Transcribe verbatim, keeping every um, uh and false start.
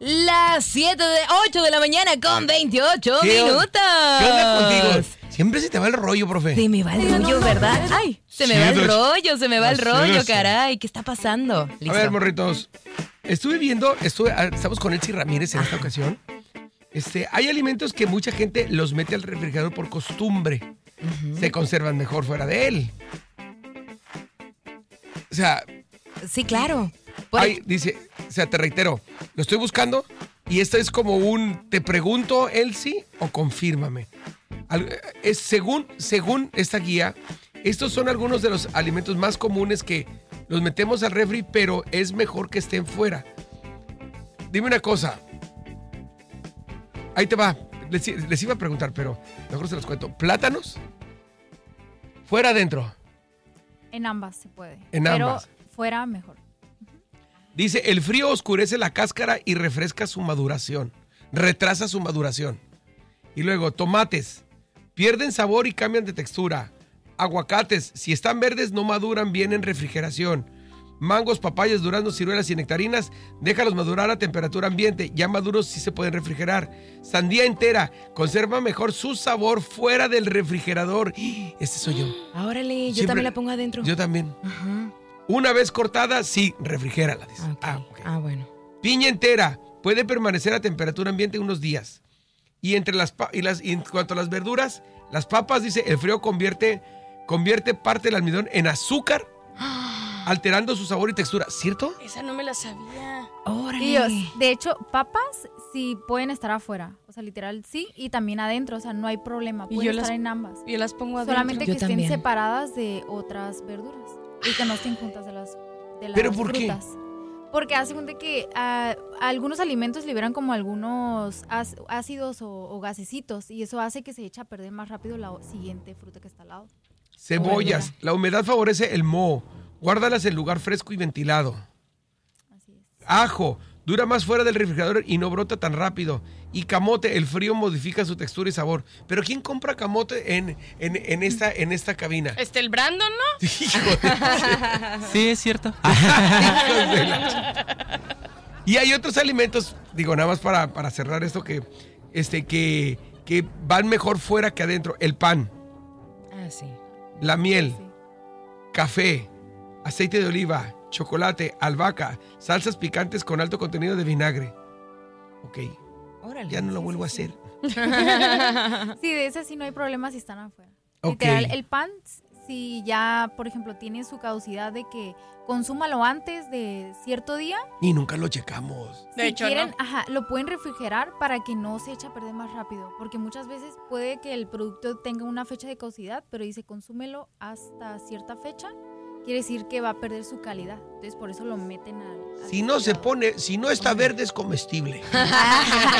Las siete de ocho de la mañana con veintiocho ¿Qué, minutos. ¿Qué onda contigo? Siempre se te va el rollo, profe. Se me va el rollo, ¿verdad? Ay, se me Sí, va el pero- rollo, se me va el Así rollo, es. caray. ¿Qué está pasando? A ver, morritos. Estuve viendo, estuve, ah, estamos con Elsie Ramírez en esta ocasión. Este, hay alimentos que mucha gente los mete al refrigerador por costumbre. Ujú. Se conservan mejor fuera de él. O sea, Sí, claro. Por- hay, dice, o sea, te reitero, lo estoy buscando y esto es como un, te pregunto, Elsie, o confírmame. Al- es, según, según esta guía, estos son algunos de los alimentos más comunes que los metemos al refri, pero es mejor que estén fuera. Dime una cosa. Ahí te va. Les, les iba a preguntar, pero mejor se los cuento. ¿Plátanos? ¿Fuera adentro? En ambas se puede. En pero ambas. fuera mejor. Dice, el frío oscurece la cáscara y refresca su maduración. Retrasa su maduración. Y luego, tomates. Pierden sabor y cambian de textura. Aguacates, si están verdes, no maduran bien en refrigeración. Mangos, papayas, duraznos, ciruelas y nectarinas, déjalos madurar a temperatura ambiente. Ya maduros sí se pueden refrigerar. Sandía entera, conserva mejor su sabor fuera del refrigerador. Este soy yo. Órale, yo Siempre- también la pongo adentro. Yo también. Ajá. Una vez cortada, sí, refrigérala. Dice. Ok. Ah, ok. Ah, bueno. Piña entera, puede permanecer a temperatura ambiente unos días. Y entre las, pa- y las y en cuanto a las verduras, las papas, dice, el frío convierte, convierte parte del almidón en azúcar, alterando su sabor y textura. ¿Cierto? Esa no me la sabía. Órale. Y os- de hecho, papas sí pueden estar afuera. O sea, literal sí. Y también adentro. O sea, no hay problema. Y Pueden yo estar las- en ambas. Yo las pongo adentro. Solamente que Yo estén también. separadas de otras verduras. Y que no estén juntas de las, de las ¿Pero por qué? frutas. Porque hace cuenta que ah, algunos alimentos liberan como algunos ás- ácidos o, o gasecitos. Y eso hace que se eche a perder más rápido la siguiente fruta que está al lado. Cebollas, verdura. la humedad favorece el moho. Guárdalas en lugar fresco y ventilado. Así es. Ajo, dura más fuera del refrigerador y no brota tan rápido. Y camote, el frío modifica su textura y sabor. Pero ¿quién compra camote en, en, en esta, en esta cabina? Este, el Brandon, ¿no? Hijo de- Sí, es cierto. hijos de la- Y hay otros alimentos, digo, nada más para, para cerrar esto, que, este, que, que van mejor fuera que adentro. El pan, Ah, sí. la miel, Sí. café, aceite de oliva, chocolate, albahaca, salsas picantes con alto contenido de vinagre. Ok, Órale. ya no lo vuelvo a hacer. Sí, de ese sí no hay problema si están afuera. Ok. Literal, el pan, si ya, por ejemplo, tiene su caducidad de que consúmalo antes de cierto día, Y nunca lo checamos. De si hecho, quieren, no. ajá, lo pueden refrigerar para que no se eche a perder más rápido. Porque muchas veces puede que el producto tenga una fecha de caducidad, pero dice consúmelo hasta cierta fecha. Quiere decir que va a perder su calidad. Entonces, por eso lo meten al... al Si no se refrigerador. pone, si no está verde es comestible.